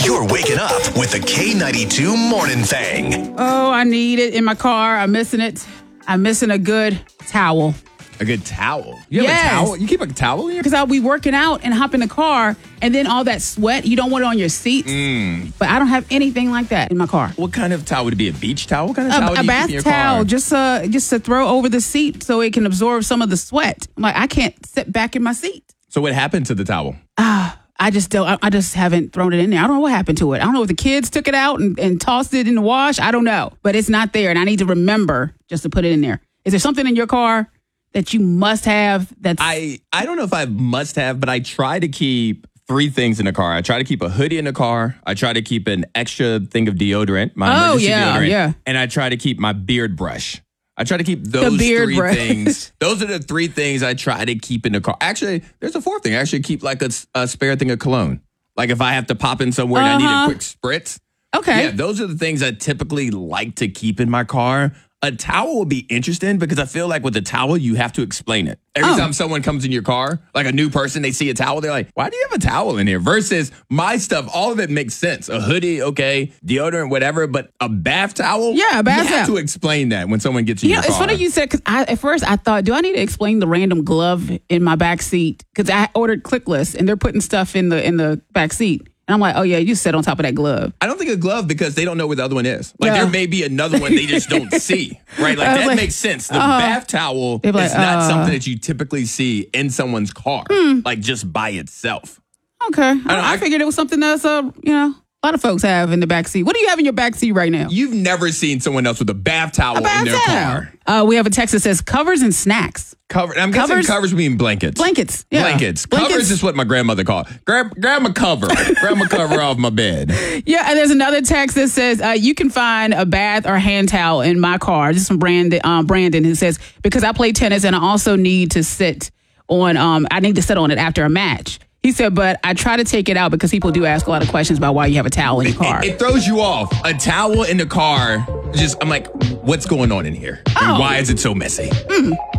You're waking up with the K92 Morning Thang. Oh, I need it in my car. I'm missing it. I'm missing a good towel. A good towel? You have Yes. a towel? You keep a towel in your... Because I'll be working out and hop in the car, and then all that sweat, you don't want it on your seat. But I don't have anything like that in my car. What kind of towel would it be? A beach towel? What kind of towel do A you bath keep in your towel, car? just to throw over the seat so it can absorb some of the sweat. I'm like, I can't sit back in my seat. So what happened to the towel? I just don't. I just haven't thrown it in there. I don't know what happened to it. I don't know if the kids took it out and tossed it in the wash. I don't know, but it's not there, and I need to remember just to put it in there. Is there something in your car that you must have? That's I don't know if I must have, but I try to keep 3 things in the car. I try to keep a hoodie in the car. I try to keep an extra thing of deodorant, my emergency deodorant. Yeah. And I try to keep my beard brush. I try to keep those beard 3 brush. things. Those are the 3 things I try to keep in the car. Actually, there's a 4th thing. I actually keep like a spare thing of cologne. Like if I have to pop in somewhere and I need a quick spritz. okay. Yeah, those are the things I typically like to keep in my car. A towel will be interesting because I feel like with a towel, you have to explain it. Every time someone comes in your car, like a new person, they see a towel, they're like, why do you have a towel in here? Versus my stuff, all of it makes sense. A hoodie, okay, deodorant, whatever, but a bath towel? Yeah, a bath You have towel. to explain that when someone gets in You your know, it's car. funny you said, because at first I thought, do I need to explain the random glove in my back seat? Because I ordered Clickless and they're putting stuff in the back seat. And I'm like, oh yeah, you sit on top of that glove. I don't think a glove because they don't know where the other one is. Like Yeah. there may be another one they just don't see, right? Like I was that like, makes sense. The bath towel They're like, is not something that you typically see in someone's car, like just by itself. Okay. I I figured it was something that's, a lot of folks have in the back seat. What do you have in your back seat right now? You've never seen someone else with a bath towel in their car. We have a text that says covers and snacks. I'm guessing covers mean blankets. Blankets. Yeah. Blankets. Covers is what my grandmother called. Grab my cover. Grab my cover off my bed. Yeah, and there's another text that says, you can find a bath or hand towel in my car. This is from Brandon, who says, because I play tennis and I also need to sit on, it after a match. He said, but I try to take it out because people do ask a lot of questions about why you have a towel in your car. It throws you off. A towel in the car, I'm like, what's going on in here? And why is it so messy?